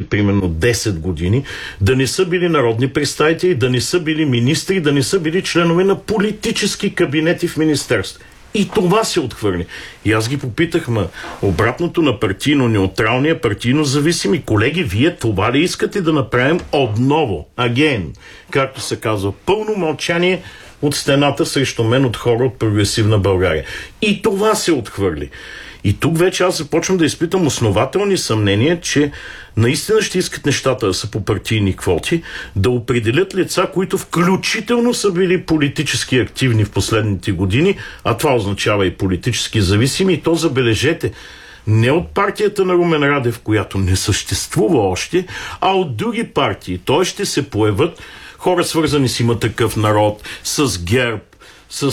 примерно 10 години, да не са били народни представители, да не са били министри, да не са били членове на политически кабинети в министерство. И това се отхвърли. И аз ги попитах, обратното на партийно-неутралния, партийно-зависими. Колеги, вие това ли искате да направим отново? Again. Както се казва, пълно мълчание от стената срещу мен от хора от Прогресивна България. И това се отхвърли. И тук вече аз започвам да изпитам основателни съмнения, че наистина ще искат нещата да са по партийни квоти, да определят лица, които включително са били политически активни в последните години, а това означава и политически зависими, и то забележете, не от партията на Румен Радев, която не съществува още, а от други партии. Той ще се появят хора свързани с Има такъв народ, с ГЕРБ, с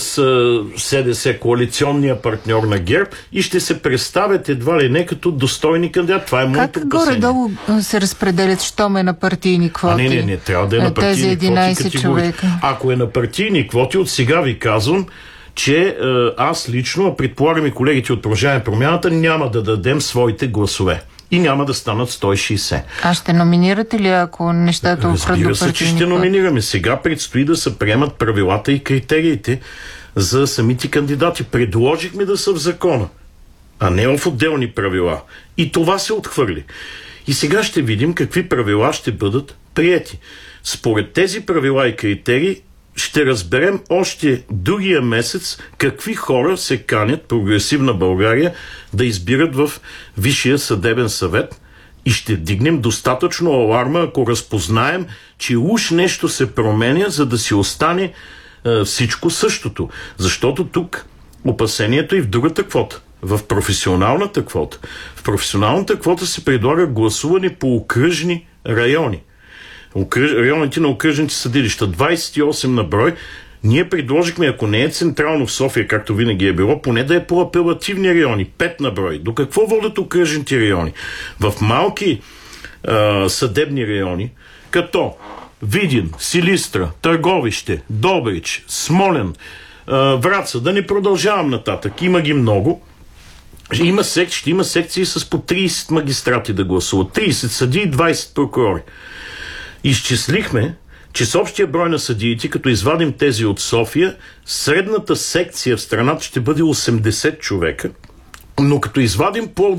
СДС, коалиционния партньор на ГЕРБ, и ще се представят едва ли не като достойни кандидат. Това е моето опасение. Как горе-долу се разпределят, щом е на партийни квоти? Не трябва да е на партийни тези 11 квоти човека. Ако е на партийни квоти, от сега ви казвам, че аз лично, а предполагам и колегите от Продължаваме промяната, няма да дадем своите гласове. И няма да станат 160. А ще номинирате ли, ако нещата опрат до партийни? Разбира се, че ще номинираме. Сега предстои да се приемат правилата и критериите за самите кандидати. Предложихме да са в закона, а не в отделни правила. И това се отхвърли. И сега ще видим какви правила ще бъдат приети. Според тези правила и критерии ще разберем още другия месец какви хора се канят Прогресивна България да избират в Висшия съдебен съвет, и ще дигнем достатъчно аларма, ако разпознаем, че уж нещо се променя, за да си остане всичко същото. Защото тук опасението и в другата квота, в професионалната квота. В професионалната квота се предлага гласуване по окръжни райони. Районите на окръжните съдилища, 28 на брой. Ние предложихме, ако не е централно в София, както винаги е било, поне да е по апелативни райони, 5 на брой. До какво водят окръжните райони? В малки съдебни райони, като Видин, Силистра, Търговище, Добрич, Смолян, Враца, да не продължавам нататък, има ги много. Ще има секции с по 30 магистрати да гласуват, 30 съдии и 20 прокурори. Изчислихме, че с общия брой на съдиите, като извадим тези от София, средната секция в страната ще бъде 80 човека, но като извадим